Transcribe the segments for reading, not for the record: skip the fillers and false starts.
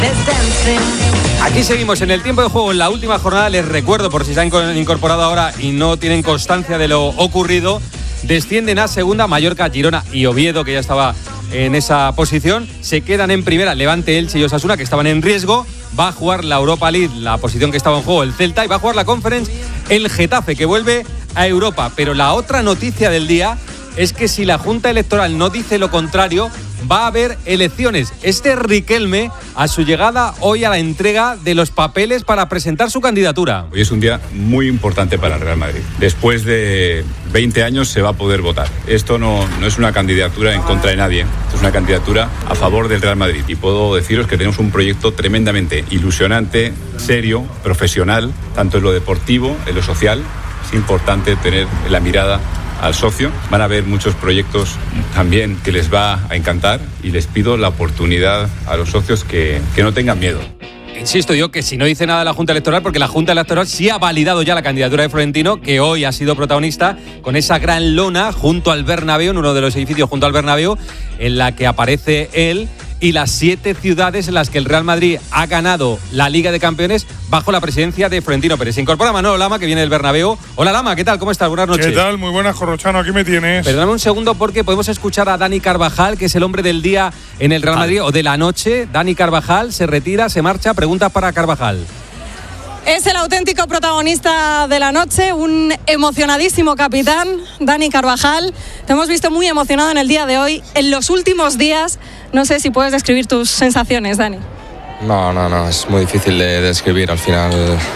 Aquí seguimos en el tiempo de juego, en la última jornada. Les recuerdo, por si se han incorporado ahora y no tienen constancia de lo ocurrido, descienden a segunda Mallorca, Girona y Oviedo, que ya estaba en esa posición. Se quedan en primera Levante, Elche y Osasuna, que estaban en riesgo. Va a jugar la Europa League, la posición que estaba en juego, el Celta, y va a jugar la Conference el Getafe, que vuelve a Europa. Pero la otra noticia del día es que si la Junta Electoral no dice lo contrario, va a haber elecciones. Riquelme, a su llegada hoy a la entrega de los papeles para presentar su candidatura. Hoy es un día muy importante para el Real Madrid. Después de 20 años se va a poder votar. Esto no es una candidatura en contra de nadie, esto es una candidatura a favor del Real Madrid. Y puedo deciros que tenemos un proyecto tremendamente ilusionante, serio, profesional, tanto en lo deportivo, en lo social. Es importante tener la mirada al socio. Van a haber muchos proyectos también que les va a encantar, y les pido la oportunidad a los socios que no tengan miedo. Insisto yo que si no dice nada la Junta Electoral, porque la Junta Electoral sí ha validado ya la candidatura de Florentino, que hoy ha sido protagonista con esa gran lona junto al Bernabéu, en uno de los edificios junto al Bernabéu, en la que aparece él y las 7 ciudades en las que el Real Madrid ha ganado la Liga de Campeones bajo la presidencia de Florentino Pérez. Se incorpora Manolo Lama, que viene del Bernabéu. Hola Lama, ¿qué tal? ¿Cómo estás? Buenas noches. ¿Qué tal? Muy buenas, Corrochano, aquí me tienes. Perdóname un segundo, porque podemos escuchar a Dani Carvajal, que es el hombre del día en el Real Madrid, o de la noche. Dani Carvajal se retira, se marcha. Preguntas para Carvajal. Es el auténtico protagonista de la noche, un emocionadísimo capitán, Dani Carvajal. Te hemos visto muy emocionado en el día de hoy. En los últimos días, no sé si puedes describir tus sensaciones, Dani. No, es muy difícil de describir. Al final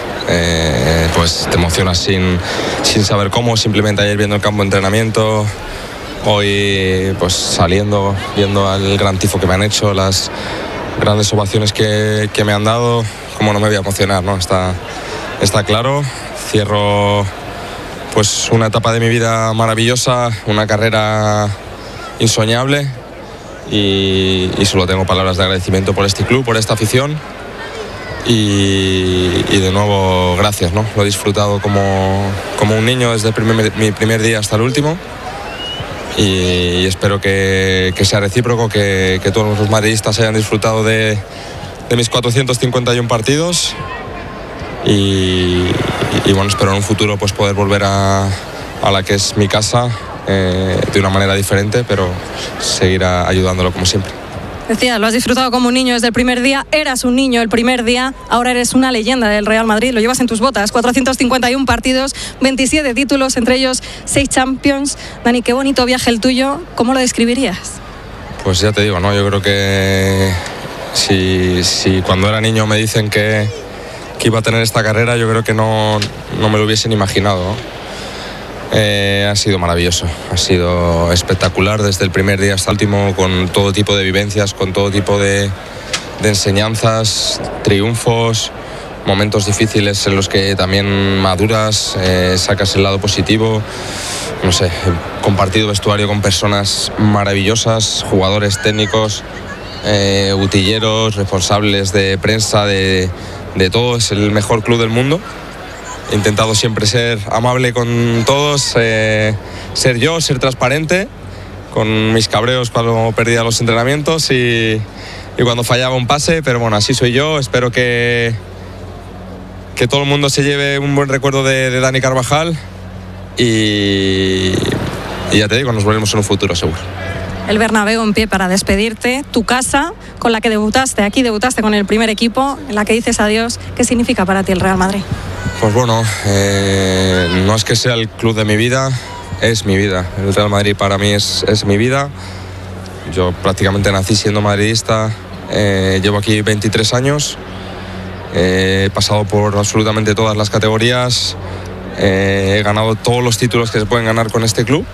pues te emocionas sin saber cómo. Simplemente ayer viendo el campo de entrenamiento, hoy pues saliendo, viendo el gran tifo que me han hecho, las grandes ovaciones que me han dado. Cómo no me voy a emocionar, ¿no? Está claro. Cierro pues una etapa de mi vida maravillosa, una carrera insoñable, y solo tengo palabras de agradecimiento por este club, por esta afición, y de nuevo gracias, ¿no? Lo he disfrutado como un niño desde mi primer día hasta el último, y espero que sea recíproco, que todos los madridistas hayan disfrutado de mis 451 partidos, y bueno, espero en un futuro pues poder volver a la que es mi casa, de una manera diferente, pero seguir ayudándolo como siempre. Decía, lo has disfrutado como un niño desde el primer día. Eras un niño el primer día, ahora eres una leyenda del Real Madrid. Lo llevas en tus botas, 451 partidos, 27 títulos, entre ellos 6 Champions. Dani, qué bonito viaje el tuyo. ¿Cómo lo describirías? Pues ya te digo, ¿no? Yo creo que si cuando era niño me dicen que iba a tener esta carrera, yo creo que no me lo hubiesen imaginado, ¿no? Ha sido maravilloso, ha sido espectacular desde el primer día hasta el último, con todo tipo de vivencias, con todo tipo de enseñanzas, triunfos, momentos difíciles en los que también maduras, sacas el lado positivo. No sé, he compartido vestuario con personas maravillosas, jugadores técnicos, utilleros, responsables de prensa, de todo. Es el mejor club del mundo. He intentado siempre ser amable con todos, ser transparente, con mis cabreos cuando perdía los entrenamientos y cuando fallaba un pase, pero bueno, así soy yo. Espero que todo el mundo se lleve un buen recuerdo de Dani Carvajal, y ya te digo, nos veremos en un futuro seguro. El Bernabéu en pie para despedirte, tu casa con la que debutaste, aquí debutaste con el primer equipo, en la que dices adiós. ¿Qué significa para ti el Real Madrid? Pues bueno, no es que sea el club de mi vida, es mi vida. El Real Madrid para mí es mi vida. Yo prácticamente nací siendo madridista, llevo aquí 23 años, he pasado por absolutamente todas las categorías, he ganado todos los títulos que se pueden ganar con este club.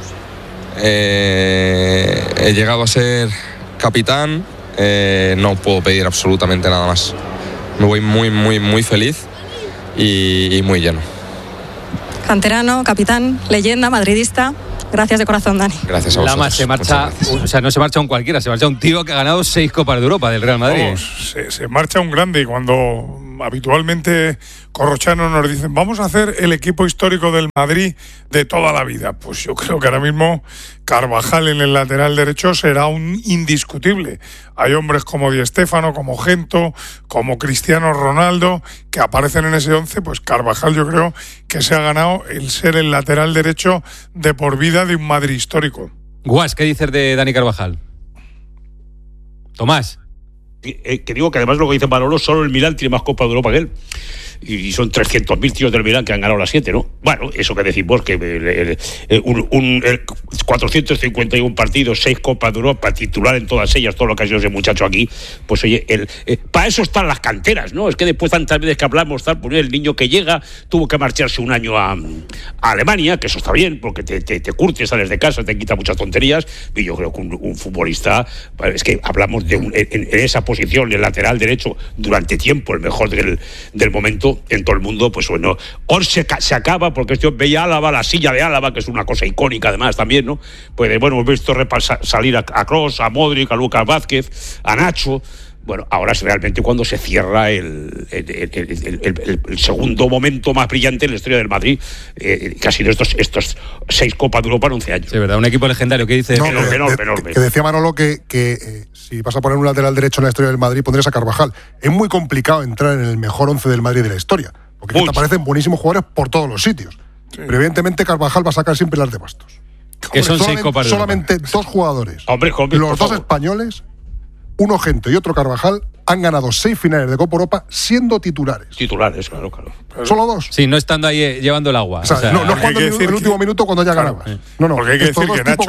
He llegado a ser capitán, no puedo pedir absolutamente nada más. Me voy muy, muy, muy feliz y muy lleno. Canterano, capitán, leyenda, madridista. Gracias de corazón, Dani. Gracias a vosotros. Lama se marcha, o sea, no se marcha un cualquiera, se marcha un tío que ha ganado 6 Copas de Europa del Real Madrid. Se marcha un grande, y cuando habitualmente, Corrochano, nos dicen, vamos a hacer el equipo histórico del Madrid de toda la vida. Pues yo creo que ahora mismo Carvajal en el lateral derecho será un indiscutible. Hay hombres como Di Stéfano, como Gento, como Cristiano Ronaldo, que aparecen en ese 11. Pues Carvajal yo creo que se ha ganado el ser el lateral derecho de por vida de un Madrid histórico. Guas, ¿qué dices de Dani Carvajal? Tomás. Que digo que además lo que dice Manolo, solo el Milán tiene más Copas de Europa que él. Y son 300.000 tíos del Milán que han ganado las 7, ¿no? Bueno, eso que decimos, que 451 partidos, 6 Copas de Europa, titular en todas ellas, todo lo que ha sido ese muchacho aquí, pues oye, para eso están las canteras, ¿no? Es que después tantas veces que hablamos, tal, pues el niño que llega tuvo que marcharse un año a Alemania, que eso está bien, porque te curtes, sales de casa, te quita muchas tonterías, y yo creo que un futbolista, es que hablamos de en esa posición, el lateral derecho, durante tiempo, el mejor del momento en todo el mundo, pues bueno, hoy se acaba, porque esto veía Álava, la silla de Álava, que es una cosa icónica además también, ¿no? Pues bueno, hemos visto salir a Kroos, a Modric, a Lucas Vázquez, a Nacho. Bueno, ahora es realmente cuando se cierra el segundo momento más brillante en la historia del Madrid, que ha sido estos 6 Copas de Europa en 11 años. Sí, verdad, un equipo legendario. ¿Qué dice? Enorme. Que decía Manolo que si vas a poner un lateral derecho en la historia del Madrid, pondrías a Carvajal. Es muy complicado entrar en el mejor 11 del Madrid de la historia, porque te aparecen buenísimos jugadores por todos los sitios. Sí. Pero evidentemente Carvajal va a sacar siempre las de bastos. Que son 6 Copas de Europa. Solamente 2 jugadores. Los 2 españoles, uno Gento y otro Carvajal, han ganado 6 finales de Copa Europa siendo titulares. Titulares, claro. ¿Solo 2? Sí, no estando ahí llevando el agua. O sea, no jugando el último minuto cuando ya ganabas. No, porque hay que decir que Nacho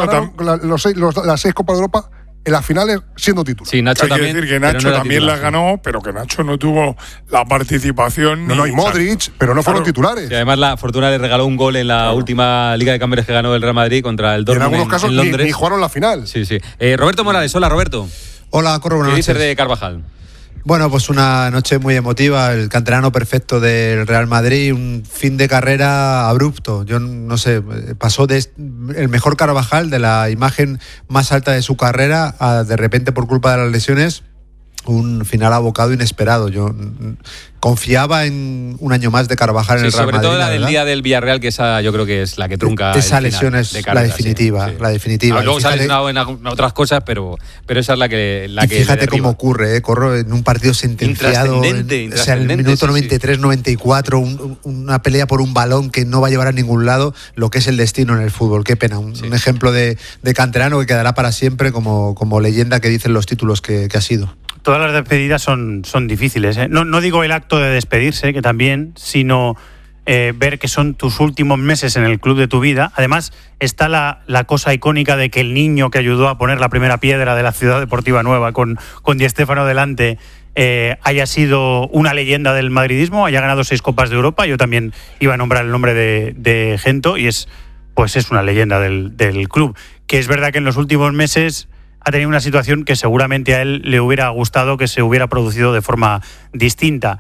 las 6 Copas de Europa en las finales siendo titular. Sí, Nacho hay también, que decir que Nacho también las ganó, pero que Nacho no tuvo la participación. No, y Modric, pero no fueron titulares. Y además la Fortuna le regaló un gol en la última Liga de Campeones que ganó el Real Madrid contra el Dortmund en algunos casos en Londres. Ni jugaron la final. Sí. Roberto Morales, hola Roberto. Hola, Corro, buenas ¿Qué noches. dices de Carvajal? Bueno, pues una noche muy emotiva, el canterano perfecto del Real Madrid, un fin de carrera abrupto. Yo no sé, pasó de el mejor Carvajal, de la imagen más alta de su carrera, a de repente por culpa de las lesiones, un final abocado inesperado. Yo confiaba en un año más de Carvajal en el Real Madrid. Sobre todo la del día del Villarreal, que esa yo creo que es la que trunca. Esa lesión es de carrera, la definitiva. Luego se ha lesionado en otras cosas, pero esa es la que fíjate cómo ocurre, Corro, en un partido sentenciado, o sea, en el minuto 93, 94, una pelea por un balón que no va a llevar a ningún lado, lo que es el destino en el fútbol. Qué pena, un ejemplo de canterano que quedará para siempre como leyenda que dicen los títulos que ha sido. Todas las despedidas son difíciles, ¿eh? No digo el acto de despedirse, que también, sino ver que son tus últimos meses en el club de tu vida. Además, está la cosa icónica de que el niño que ayudó a poner la primera piedra de la Ciudad Deportiva Nueva con Di Stéfano delante haya sido una leyenda del madridismo, haya ganado 6 Copas de Europa. Yo también iba a nombrar el nombre de Gento y es una leyenda del club. Que es verdad que en los últimos meses ha tenido una situación que seguramente a él le hubiera gustado que se hubiera producido de forma distinta.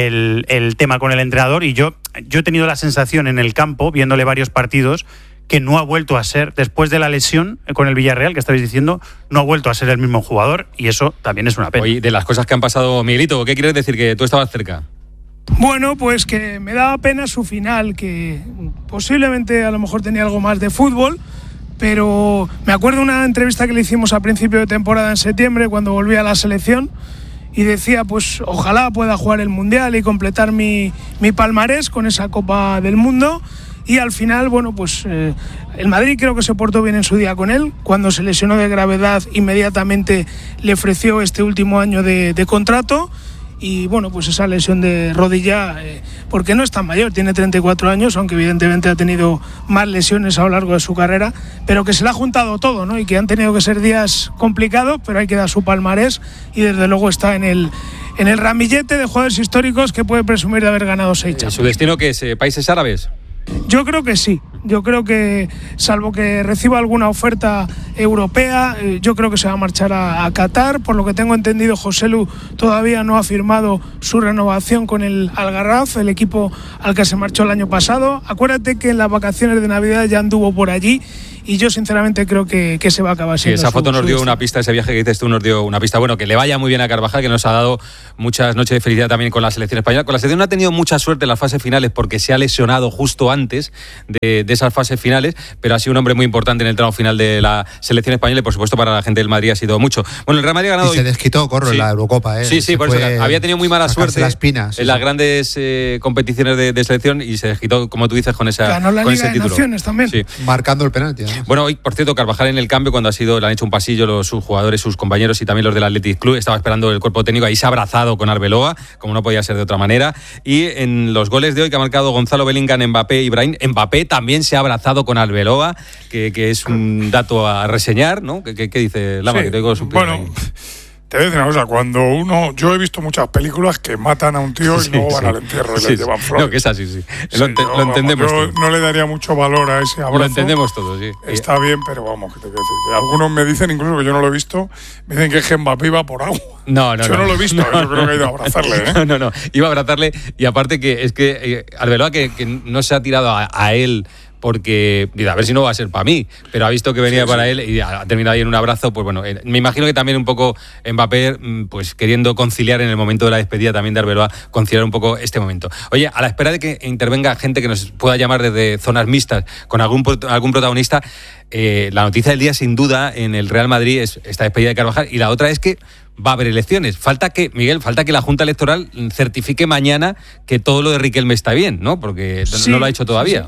El tema con el entrenador, y yo he tenido la sensación en el campo, viéndole varios partidos, que no ha vuelto a ser, después de la lesión con el Villarreal, que estabais diciendo, no ha vuelto a ser el mismo jugador, y eso también es una pena. Oye, de las cosas que han pasado, Miguelito, ¿qué quieres decir? Que tú estabas cerca. Bueno, pues que me daba pena su final, que posiblemente a lo mejor tenía algo más de fútbol, pero me acuerdo una entrevista que le hicimos a principio de temporada en septiembre, cuando volví a la selección, y decía, pues ojalá pueda jugar el Mundial y completar mi palmarés con esa Copa del Mundo. Y al final, bueno, pues el Madrid creo que se portó bien en su día con él. Cuando se lesionó de gravedad, inmediatamente le ofreció este último año de contrato. Y bueno, pues esa lesión de rodilla, porque no es tan mayor, tiene 34 años, aunque evidentemente ha tenido más lesiones a lo largo de su carrera, pero que se le ha juntado todo, ¿no? Y que han tenido que ser días complicados, pero hay que dar su palmarés, y desde luego está en el ramillete de jugadores históricos que puede presumir de haber ganado 6 Champions. ¿Su destino qué es? ¿Países árabes? Yo creo que sí, yo creo que salvo que reciba alguna oferta europea, yo creo que se va a marchar a Qatar. Por lo que tengo entendido, Joselu todavía no ha firmado su renovación con el Al-Garraf, el equipo al que se marchó el año pasado. Acuérdate que en las vacaciones de Navidad ya anduvo por allí y yo sinceramente creo que se va a acabar siendo. Sí, esa foto nos dio una pista, ese viaje que dices tú nos dio una pista. Bueno, que le vaya muy bien a Carvajal, que nos ha dado muchas noches de felicidad también con la selección española. Con la selección no ha tenido mucha suerte en las fases finales porque se ha lesionado justo antes de esas fases finales, pero ha sido un hombre muy importante en el tramo final de la selección española y por supuesto para la gente del Madrid ha sido mucho. Bueno, el Real Madrid ha ganado. Y se desquitó, en la Eurocopa. Sí, por eso había tenido muy mala suerte en las grandes competiciones de selección y se desquitó, como tú dices, con esa ganó la con Liga ese de título. Naciones también. Sí. Marcando el penalti. Además. Bueno, hoy, por cierto, Carvajal en el cambio, cuando le han hecho un pasillo sus jugadores, sus compañeros y también los del Athletic Club, estaba esperando el cuerpo técnico, ahí se ha abrazado con Arbeloa, como no podía ser de otra manera. Y en los goles de hoy que ha marcado Gonzalo Bellingham, Mbappé y Brahim, Mbappé también se ha abrazado con Arbeloa, que es un dato a reseñar, ¿no? ¿Qué dice Lama? Sí, que te digo bueno, te voy a decir una cosa, yo he visto muchas películas que matan a un tío y luego van al entierro y le llevan flores. No, que es así, sí. Lo entendemos yo todo. no le daría mucho valor a ese abrazo. Lo entendemos todos, sí. Está bien, pero vamos, que te quiero decir que algunos me dicen, incluso que yo no lo he visto, me dicen que Mbappé iba por agua. No. Yo no lo he visto, yo creo que ha ido a abrazarle, ¿eh? No, iba a abrazarle y aparte que es que Arbeloa que no se ha tirado a él porque, a ver si no va a ser para mí, pero ha visto que venía para él y ha terminado ahí en un abrazo, pues bueno, me imagino que también un poco Mbappé, pues queriendo conciliar en el momento de la despedida también de Arbeloa, conciliar un poco este momento. Oye, a la espera de que intervenga gente que nos pueda llamar desde zonas mixtas con algún protagonista, la noticia del día sin duda en el Real Madrid es esta despedida de Carvajal y la otra es que va a haber elecciones. Falta que la Junta Electoral certifique mañana que todo lo de Riquelme está bien, ¿no? Porque no lo ha hecho todavía. Sí.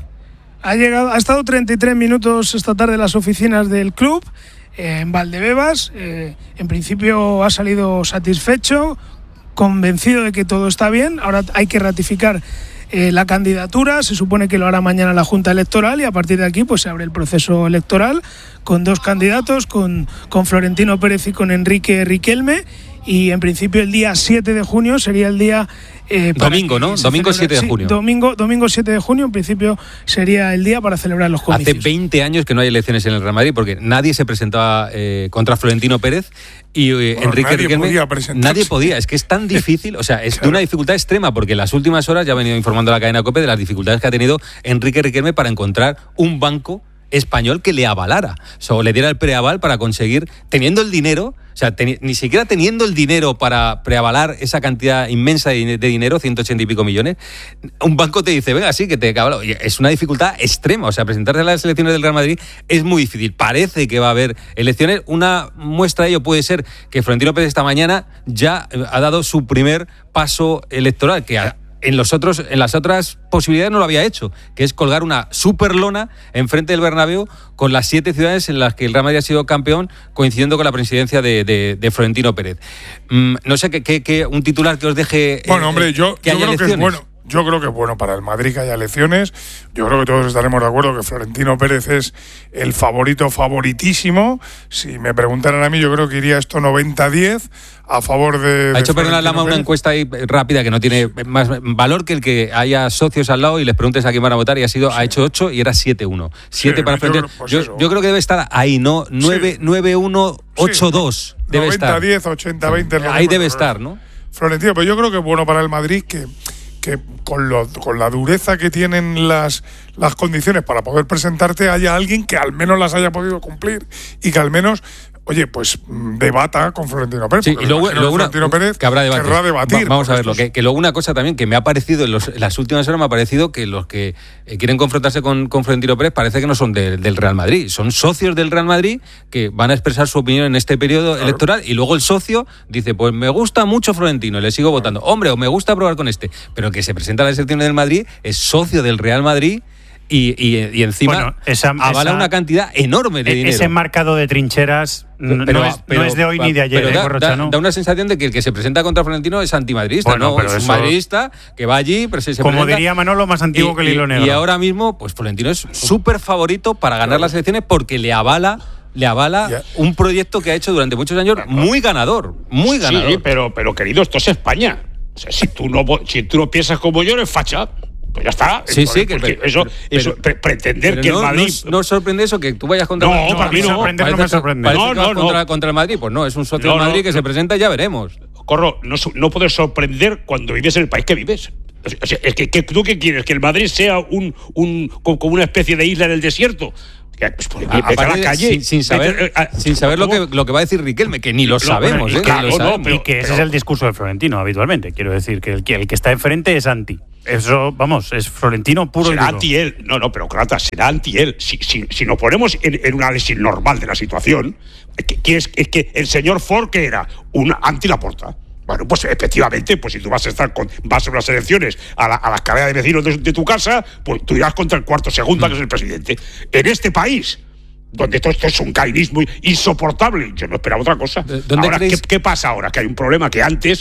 Ha estado 33 minutos esta tarde en las oficinas del club, en Valdebebas. En principio ha salido satisfecho, convencido de que todo está bien. Ahora hay que ratificar la candidatura, se supone que lo hará mañana la Junta Electoral y a partir de aquí pues se abre el proceso electoral con dos candidatos, con Florentino Pérez y con Enrique Riquelme. Y en principio el día 7 de junio sería el día... domingo, ¿no? Domingo 7 de junio. Domingo 7 de junio en principio sería el día para celebrar los comicios. Hace 20 años que no hay elecciones en el Real Madrid porque nadie se presentaba contra Florentino Pérez y Enrique Riquelme. Nadie podía, es que es tan difícil, o sea, es de una dificultad extrema porque en las últimas horas ya ha venido informando la cadena COPE de las dificultades que ha tenido Enrique Riquelme para encontrar un banco español que le avalara, o le diera el preaval para conseguir, teniendo el dinero, o sea, ni siquiera teniendo el dinero para preavalar esa cantidad inmensa de dinero, 180 y pico millones, un banco te dice, venga, sí, que te cabalo. Es una dificultad extrema, o sea, presentarse a las elecciones del Real Madrid es muy difícil. Parece que va a haber elecciones. Una muestra de ello puede ser que Florentino Pérez esta mañana ya ha dado su primer paso electoral, que en las otras posibilidades no lo había hecho, que es colgar una superlona enfrente del Bernabéu con las 7 ciudades en las que el Real Madrid ha sido campeón, coincidiendo con la presidencia de Florentino Pérez. No sé qué un titular que os deje. Bueno, hombre, yo creo que es bueno. Yo creo que es bueno para el Madrid que haya elecciones. Yo creo que todos estaremos de acuerdo que Florentino Pérez es el favoritísimo. Si me preguntaran a mí, yo creo que iría esto 90-10 a favor de... Ha hecho, perdón, Lama, una encuesta ahí rápida que no tiene más valor que el que haya socios al lado y les preguntes a quién van a votar y ha hecho 8 y era 7-1. 7 para Florentino. Yo creo que debe estar ahí, ¿no? 9-1, 8-2 debe estar. 90-10, 80-20. Ahí debe estar, ¿no? Florentino, pero yo creo que es bueno para el Madrid que con la dureza que tienen las condiciones para poder presentarte haya alguien que al menos las haya podido cumplir y que al menos, oye, pues debata con Florentino Pérez. Sí, y luego Florentino Pérez que habrá debate. Querrá debatir. Vamos a verlo. Que luego una cosa también que me ha parecido en las últimas horas, me ha parecido que los que quieren confrontarse con Florentino Pérez parece que no son del Real Madrid. Son socios del Real Madrid que van a expresar su opinión en este periodo electoral y luego el socio dice, pues me gusta mucho Florentino, le sigo votando. Hombre, o me gusta probar con este. Pero el que se presenta a las elecciones del Madrid es socio del Real Madrid y encima avala una cantidad enorme de dinero. Ese enmarcado de trincheras no es de hoy ni de ayer, da una sensación de que el que se presenta contra Florentino es antimadridista, ¿no? Es un madridista que va allí, pero se como presenta, diría Manolo, más antiguo que el hilo negro. Y ahora mismo, pues Florentino es súper favorito para ganar las elecciones porque le avala un proyecto que ha hecho durante muchos años muy ganador. Sí, pero querido, esto es España. O sea, si tú no piensas como yo, eres facha. Pues ya está. Sí, pretender que el Madrid... ¿No sorprende eso que tú vayas contra el Madrid? No, para mí no. No me sorprende. Contra el Madrid, pues no, es un socio del Madrid que se presenta y ya veremos. Corro, no puedes sorprender cuando vives en el país que vives. O sea, es que ¿tú qué quieres? ¿Que el Madrid sea como una especie de isla en el desierto? Vete a la calle. Sin saber lo que va a decir Riquelme, que ni lo sabemos. Y que ese es el discurso de Florentino habitualmente. Quiero decir que el que está enfrente es anti. Eso, vamos, es Florentino puro y duro. Será anti él. No, pero Crata, será anti él. Si nos ponemos en un análisis normal de la situación, es que el señor Ford, que era un anti-Laporta. Bueno, pues efectivamente, pues si tú vas a unas elecciones a la escalera de vecinos de tu casa, pues tú irás contra el cuarto segunda, que es el presidente. En este país, donde todo esto es un cainismo insoportable, yo no esperaba otra cosa. Ahora, ¿qué pasa ahora? Que hay un problema que antes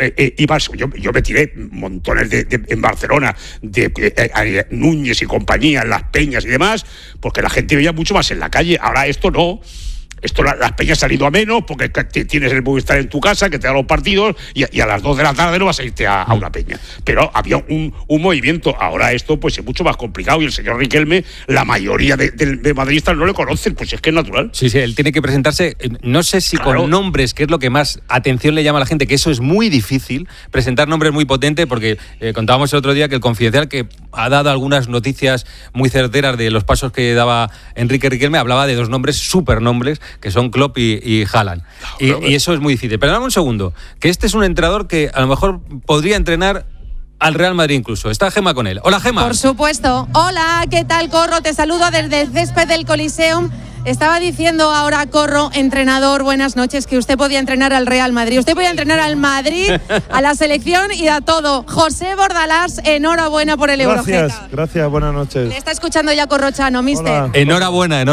yo me tiré montones en Barcelona de Núñez y compañía, en Las Peñas y demás, porque la gente veía mucho más en la calle. Ahora esto no. Las peñas han ido a menos porque tienes el Movistar en tu casa que te da los partidos y a las 2 de la tarde no vas a irte a una peña. Pero había un movimiento. Ahora esto pues es mucho más complicado y el señor Riquelme, la mayoría de madridistas no le conocen, pues es que es natural. Sí, él tiene que presentarse, no sé si con nombres, que es lo que más atención le llama a la gente, que eso es muy difícil, presentar nombres muy potentes, porque contábamos el otro día que el Confidencial, que ha dado algunas noticias muy certeras de los pasos que daba Enrique Riquelme, hablaba de 2 nombres, supernombres, que son Klopp y Haaland. Y eso es muy difícil. Pero dame un segundo, que este es un entrenador que a lo mejor podría entrenar al Real Madrid incluso. Está Gemma con él. Hola, Gemma. Por supuesto. Hola, ¿qué tal, Corro? Te saludo desde el césped del Coliseum. Estaba diciendo ahora, Corro, entrenador, buenas noches, que usted podía entrenar al Real Madrid. Usted podía entrenar al Madrid, a la selección y a todo. José Bordalás, enhorabuena por el Eurogeta. Gracias, buenas noches. Le está escuchando ya Corrochano, mister. Enhorabuena.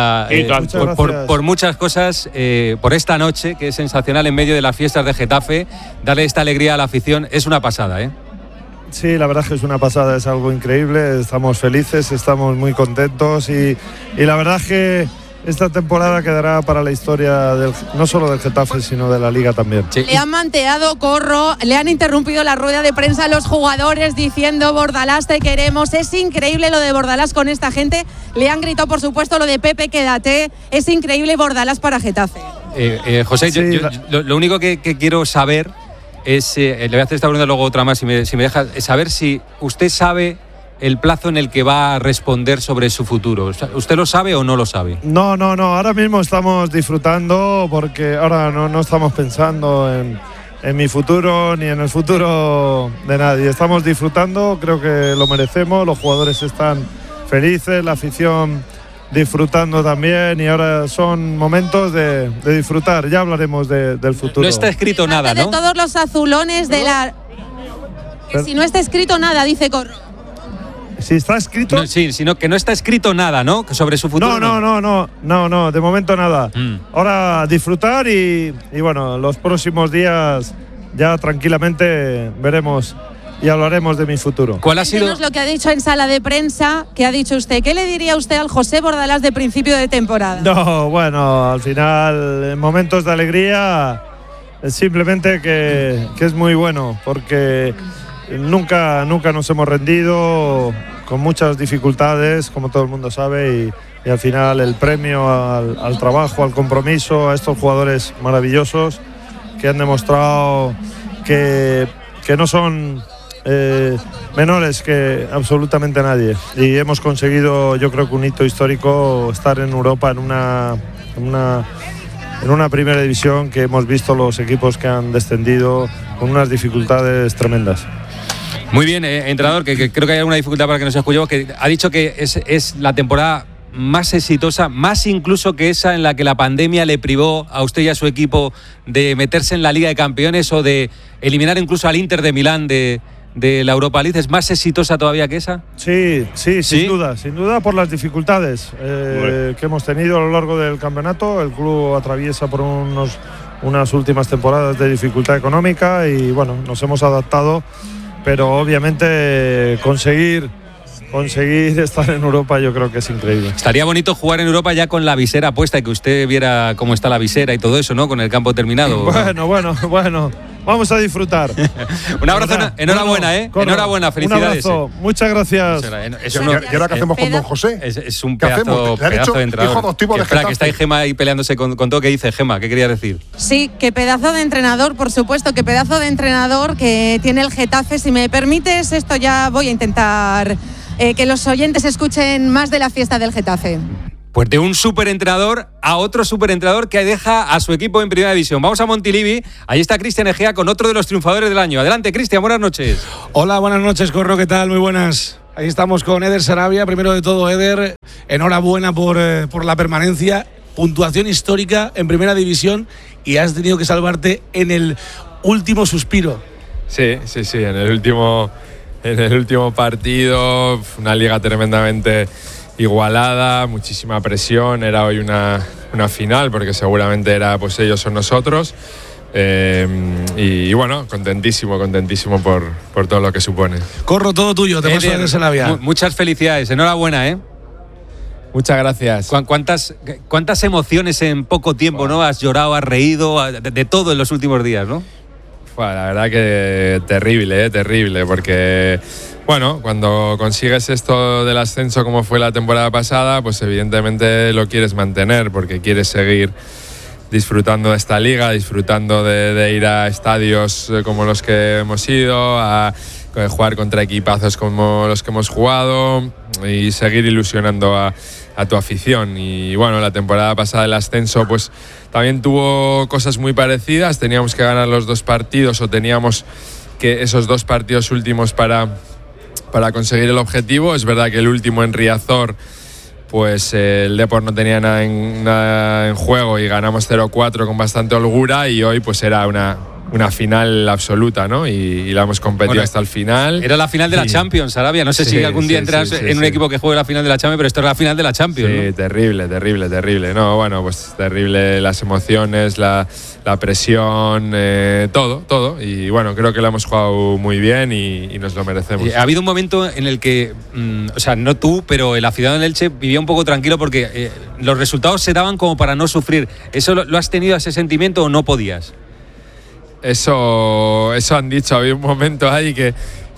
Por muchas cosas, por esta noche, que es sensacional en medio de las fiestas de Getafe. Darle esta alegría a la afición es una pasada, ¿eh? Sí, la verdad es que es una pasada, es algo increíble. Estamos felices, estamos muy contentos y la verdad es que esta temporada quedará para la historia no solo del Getafe, sino de la Liga también. Sí. Le han manteado, Corro, le han interrumpido la rueda de prensa a los jugadores diciendo Bordalás, te queremos. Es increíble lo de Bordalás con esta gente. Le han gritado, por supuesto, lo de Pepe, quédate. Es increíble Bordalás para Getafe. José, sí, lo único que quiero saber es, le voy a hacer esta pregunta luego otra más, si me deja, es saber si usted sabe el plazo en el que va a responder sobre su futuro. ¿Usted lo sabe o no lo sabe? No. Ahora mismo estamos disfrutando porque ahora no estamos pensando en mi futuro ni en el futuro de nadie. Estamos disfrutando, creo que lo merecemos, los jugadores están felices, la afición disfrutando también y ahora son momentos de disfrutar. Ya hablaremos del futuro. No está escrito nada, ¿no? De todos los azulones de la... Si no está escrito nada, dice Corro. Si está escrito... No, sí, sino que no está escrito nada, ¿no? Sobre su futuro. No, de momento nada. Ahora disfrutar y bueno, los próximos días ya tranquilamente veremos y hablaremos de mi futuro. ¿Cuál ha sido lo que ha dicho en sala de prensa? ¿Qué ha dicho usted? ¿Qué le diría usted al José Bordalás de principio de temporada? No, bueno, al final, en momentos de alegría, simplemente que es muy bueno, porque nunca nos hemos rendido, con muchas dificultades, como todo el mundo sabe, y al final el premio al trabajo, al compromiso, a estos jugadores maravillosos que han demostrado que no son menores que absolutamente nadie, y hemos conseguido, yo creo que un hito histórico, estar en Europa en una primera división que hemos visto los equipos que han descendido con unas dificultades tremendas. Muy bien, entrenador, que creo que hay alguna dificultad para que nos escuchemos, que ha dicho que es la temporada más exitosa, más incluso que esa en la que la pandemia le privó a usted y a su equipo de meterse en la Liga de Campeones o de eliminar incluso al Inter de Milán de la Europa League. ¿Es más exitosa todavía que esa? Sí, sin duda por las dificultades que hemos tenido a lo largo del campeonato. El club atraviesa por unas últimas temporadas de dificultad económica y bueno, nos hemos adaptado, pero obviamente conseguir estar en Europa yo creo que es increíble. Estaría bonito jugar en Europa ya con la visera puesta y que usted viera cómo está la visera y todo eso, ¿no? Con el campo terminado. Bueno. Vamos a disfrutar. Un abrazo, enhorabuena, enhorabuena, felicidades. Un abrazo, muchas gracias. ¿Y ahora qué hacemos con don José? Es un pedazo de entrenador. Que está ahí Gemma ahí peleándose con todo. ¿Qué dice Gemma? ¿Qué quería decir? Sí, qué pedazo de entrenador, por supuesto, qué pedazo de entrenador que tiene el Getafe. Si me permites, esto ya voy a intentar que los oyentes escuchen más de la fiesta del Getafe. Pues de un superentrenador a otro superentrenador que deja a su equipo en primera división. Vamos a Montilivi, ahí está Cristian Egea con otro de los triunfadores del año. Adelante, Cristian, buenas noches. Hola, buenas noches, Corro, ¿qué tal? Muy buenas. Ahí estamos con Eder Sarabia. Primero de todo, Eder, enhorabuena por la permanencia, puntuación histórica en primera división y has tenido que salvarte en el último suspiro. Sí, en el último partido, una liga tremendamente igualada, muchísima presión, era hoy una final porque seguramente era pues ellos o nosotros y bueno, contentísimo por todo lo que supone. Corro, todo tuyo, te paso de Sarabia. Muchas felicidades, enhorabuena, Muchas gracias. ¿Cuántas emociones en poco tiempo, ¿no? Has llorado, has reído, de todo en los últimos días, ¿no? La verdad que terrible, porque bueno, cuando consigues esto del ascenso como fue la temporada pasada, pues evidentemente lo quieres mantener porque quieres seguir disfrutando de esta liga, disfrutando de ir a estadios como los que hemos ido, a jugar contra equipazos como los que hemos jugado y seguir ilusionando a tu afición. Y bueno, la temporada pasada el ascenso pues también tuvo cosas muy parecidas, teníamos que ganar los 2 partidos o teníamos que esos 2 partidos últimos para conseguir el objetivo. Es verdad que el último en Riazor pues el Depor no tenía nada en juego y ganamos 0-4 con bastante holgura y hoy pues era una final absoluta, ¿no? Y la hemos competido hasta el final. Era la final de la Champions, Sarabia. No sé si algún día entras en un equipo que juegue la final de la Champions, pero esto es la final de la Champions, Sí, ¿no? Terrible. No, bueno, pues terrible las emociones, la presión, todo. Y bueno, creo que lo hemos jugado muy bien y nos lo merecemos. Ha habido un momento en el que, o sea, no tú, pero el aficionado del Elche vivía un poco tranquilo porque los resultados se daban como para no sufrir. ¿Eso lo has tenido, ese sentimiento, o no podías? Eso han dicho. Había un momento ahí que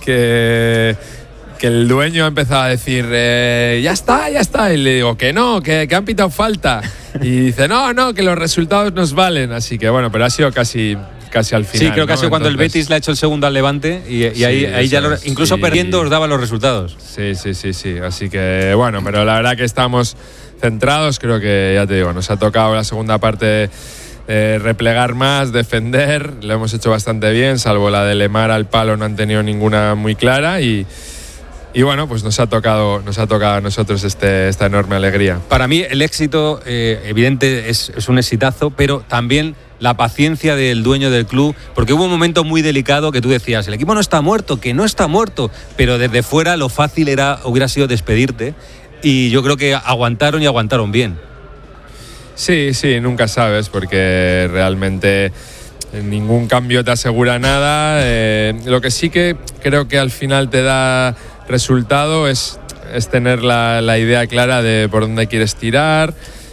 el dueño empezaba a decir ya está, y le digo que no, que han pitado falta, y dice no, que los resultados nos valen, así que bueno, pero ha sido casi al final. Sí, creo que ha sido cuando el Betis le ha hecho el segundo al Levante y ahí ya incluso perdiendo os daba los resultados. Sí, así que bueno, pero la verdad que estamos centrados, creo que ya te digo, nos ha tocado la segunda parte replegar más, defender, lo hemos hecho bastante bien, salvo la de Lemar al palo, no han tenido ninguna muy clara y bueno, pues nos ha tocado a nosotros esta enorme alegría. Para mí el éxito evidente es un exitazo, pero también la paciencia del dueño del club, porque hubo un momento muy delicado que tú decías, el equipo no está muerto, que no está muerto, pero desde fuera lo fácil hubiera sido despedirte, y yo creo que aguantaron y aguantaron bien. Sí, nunca sabes, porque realmente ningún cambio te asegura nada. Lo que sí que creo que al final te da resultado es tener la idea clara de por dónde quieres tirar,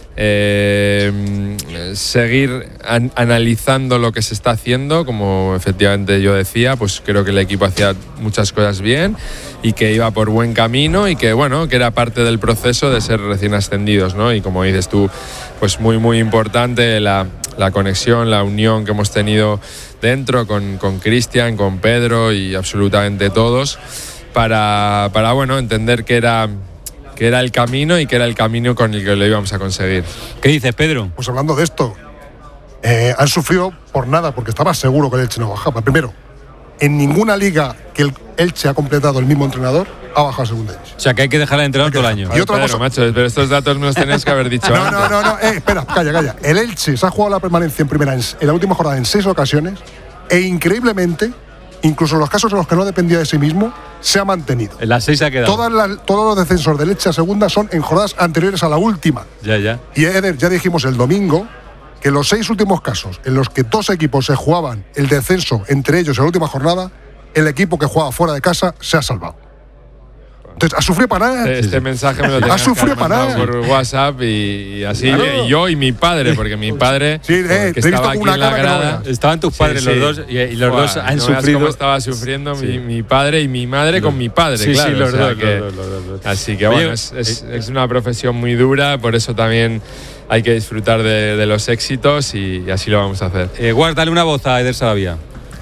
seguir analizando lo que se está haciendo, como efectivamente yo decía, pues creo que el equipo hacía muchas cosas bien y que iba por buen camino y que bueno, que era parte del proceso de ser recién ascendidos, ¿no? Y como dices tú, pues muy importante la conexión, la unión que hemos tenido dentro con Cristian, con Pedro y absolutamente todos para bueno, entender que era el camino y que era el camino con el que lo íbamos a conseguir. ¿Qué dices, Pedro? Pues hablando de esto, han sufrido por nada, porque estaba seguro que el Elche no bajaba. Primero, en ninguna liga que el Elche ha completado el mismo entrenador ha bajado a segunda división. O sea, que hay que dejar al entrenador todo el año. Y otra Pedro, cosa, macho, pero estos datos me los tenías que haber dicho antes. No, espera, calla. El Elche se ha jugado la permanencia en primera en la última jornada en 6 ocasiones e increíblemente, incluso en los casos en los que no dependía de sí mismo, se ha mantenido. En las 6 ha quedado. Todos los descensos del Elche a segunda son en jornadas anteriores a la última. Ya. Y Eder, ya dijimos el domingo que los 6 últimos casos en los que 2 equipos se jugaban el descenso entre ellos en la última jornada, el equipo que jugaba fuera de casa se ha salvado. Entonces, ¿has sufrido para nada? Este mensaje me lo tenías que haber mandado por WhatsApp y así, claro. Y yo y mi padre, porque mi padre que estaba aquí en la grada, estaban tus padres los dos y los dos han sufrido. Cómo estaba sufriendo mi padre y mi madre con mi padre, claro. Sí, los dos. Así que bueno, es una profesión muy dura, por eso también hay que disfrutar de los éxitos y así lo vamos a hacer. Guard, dale una voz a Eder Sarabia.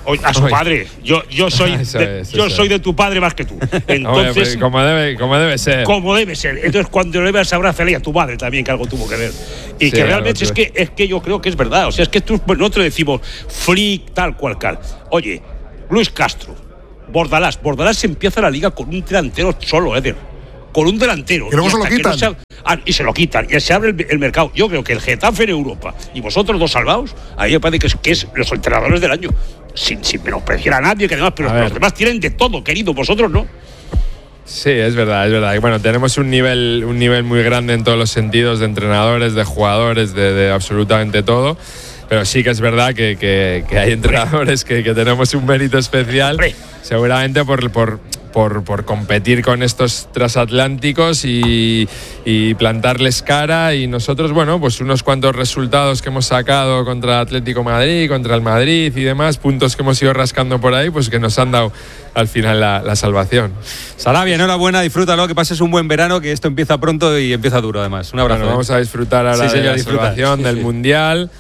A su padre. Yo soy de tu padre más que tú. Entonces, como debe ser. Como debe ser. Entonces, cuando le veas, abrazarle a tu madre también, que algo tuvo que ver. Y sí, que realmente es que yo creo que es verdad. O sea, es que nosotros decimos freak, tal cual. Oye, Luis Castro, Bordalás se empieza la liga con un delantero solo, Eder. Con un delantero. Y luego se lo quitan. Y se lo quitan. Y se abre el mercado. Yo creo que el Getafe en Europa y vosotros dos salvados, ahí me parece que es los entrenadores del año. Sin menospreciar a nadie, que además, pero los demás tienen de todo, querido. Vosotros no. Sí, es verdad. Y bueno, tenemos un nivel muy grande en todos los sentidos, de entrenadores, de jugadores, de absolutamente todo. Pero sí que es verdad que hay entrenadores que tenemos un mérito especial, seguramente por competir con estos transatlánticos y plantarles cara. Y nosotros, bueno, pues unos cuantos resultados que hemos sacado contra Atlético Madrid, contra el Madrid y demás, puntos que hemos ido rascando por ahí, pues que nos han dado al final la salvación. Sarabia, enhorabuena, disfrútalo, que pases un buen verano, que esto empieza pronto y empieza duro además. Un abrazo. Bueno, vamos a disfrutar ahora de la salvación del Mundial.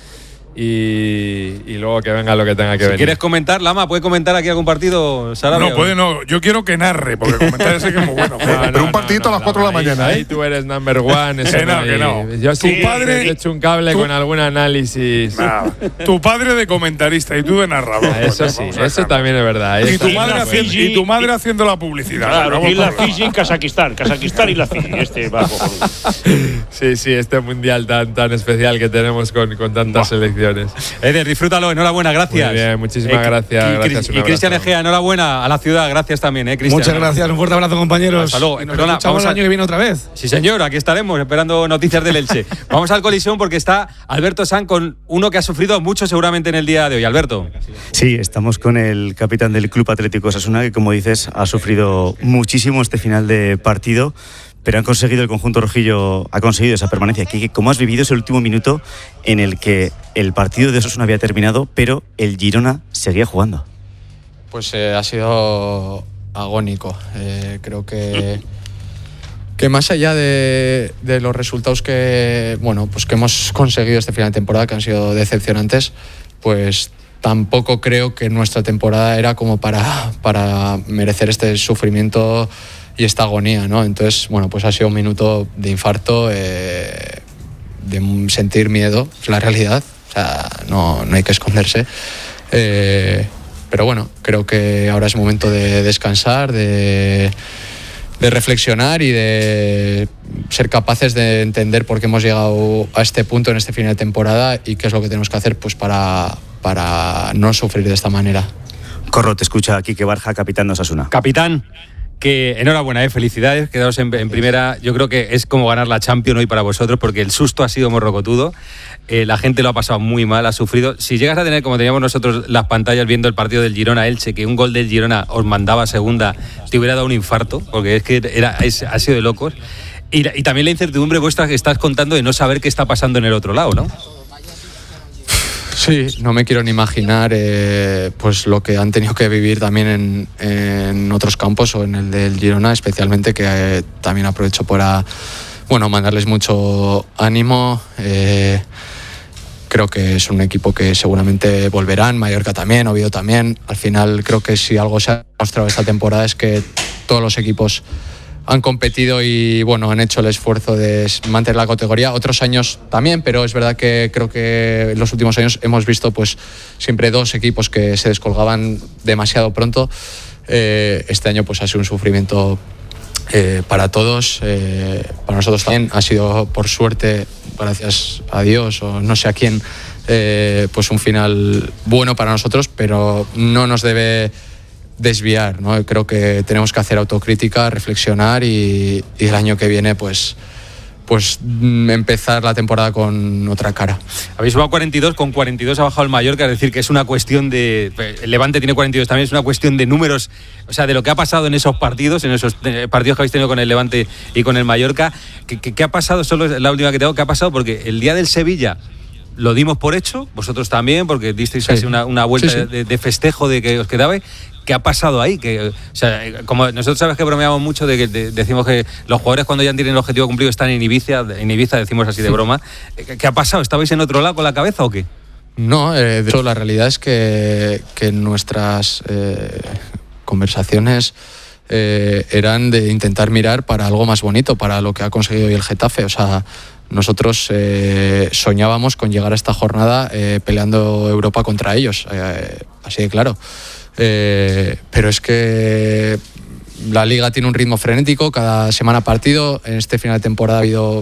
Y luego que venga lo que tenga que venir. ¿Quieres comentar, Lama? ¿Puede comentar aquí algún partido, Sarabia? No. Yo quiero que narre, porque comentar ese que es muy bueno. Pero un partidito a las 4 de la mañana. Ahí tú eres number one. Que no. Yo sí he hecho un cable con algún análisis. Tu padre de comentarista y tú de narrador. Eso sí, eso también es verdad. Y tu madre haciendo la publicidad. Claro, y la Fiji en Kazajistán y la Fiji. Sí, este mundial tan especial que tenemos con tantas selecciones. Eder, disfrútalo, enhorabuena, gracias. Muy bien, muchísimas gracias. Y Cristian Egea, enhorabuena a la ciudad, gracias también, Cristian. Muchas gracias, un fuerte abrazo, compañeros. Hasta luego. Vamos el año que viene otra vez. Sí, señor, aquí estaremos esperando noticias del Elche. Vamos al Coliseum porque está Alberto Sanz con uno que ha sufrido mucho seguramente en el día de hoy. Alberto. Sí, estamos con el capitán del Club Atlético Osasuna, que como dices ha sufrido muchísimo este final de partido. Pero el conjunto rojillo ha conseguido esa permanencia. ¿Cómo has vivido ese último minuto en el que el partido de Osasuna había terminado, pero el Girona seguía jugando? Pues ha sido agónico. Creo que más allá de los resultados que hemos conseguido este final de temporada, que han sido decepcionantes, pues tampoco creo que nuestra temporada era como para merecer este sufrimiento y esta agonía, ¿no? Entonces, pues ha sido un minuto de infarto, de sentir miedo, es la realidad, o sea, no hay que esconderse. Pero bueno, creo que ahora es momento de descansar, de reflexionar y de ser capaces de entender por qué hemos llegado a este punto en este final de temporada y qué es lo que tenemos que hacer pues para no sufrir de esta manera. Corro, te escucha Quique Barja, capitán de Osasuna. Capitán, que enhorabuena, felicidades, quedaos en primera. Yo creo que es como ganar la Champions hoy para vosotros, porque el susto ha sido morrocotudo. La gente lo ha pasado muy mal, ha sufrido. Si llegas a tener, como teníamos nosotros, las pantallas viendo el partido del Girona-Elche, que un gol del Girona os mandaba a segunda, te hubiera dado un infarto, porque es que ha sido de locos. Y también la incertidumbre vuestra que estás contando de no saber qué está pasando en el otro lado, ¿no? Sí, no me quiero ni imaginar pues lo que han tenido que vivir también en otros campos o en el del Girona, especialmente, que también aprovecho para mandarles mucho ánimo. Creo que es un equipo que seguramente volverán, Mallorca también, Oviedo también. Al final creo que si algo se ha demostrado esta temporada es que todos los equipos han competido y han hecho el esfuerzo de mantener la categoría. Otros años también, pero es verdad que creo que en los últimos años hemos visto pues siempre dos equipos que se descolgaban demasiado pronto. Este año pues ha sido un sufrimiento para todos, para nosotros también. Ha sido, por suerte, gracias a Dios o no sé a quién, pues un final bueno para nosotros, pero no nos debe desviar, ¿no? Creo que tenemos que hacer autocrítica, reflexionar y el año que viene pues empezar la temporada con otra cara. Habéis jugado 42, con 42 ha bajado el Mallorca, es decir, que es una cuestión de... El Levante tiene 42 también, es una cuestión de números, o sea, de lo que ha pasado en esos partidos que habéis tenido con el Levante y con el Mallorca. ¿Qué ha pasado? Solo es la última que tengo. ¿Qué ha pasado? Porque el día del Sevilla lo dimos por hecho, vosotros también, porque disteis casi una vuelta de festejo de que os quedabais. ¿Qué ha pasado ahí? Como nosotros sabes que bromeamos mucho de que decimos que los jugadores cuando ya tienen el objetivo cumplido están en Ibiza decimos así de broma. ¿Qué ha pasado? ¿Estabais en otro lado con la cabeza o qué? No, de hecho la realidad es que nuestras conversaciones eran de intentar mirar para algo más bonito, para lo que ha conseguido hoy el Getafe. O sea, nosotros soñábamos con llegar a esta jornada peleando Europa contra ellos, así de claro. Pero es que la Liga tiene un ritmo frenético, cada semana partido. En este final de temporada ha habido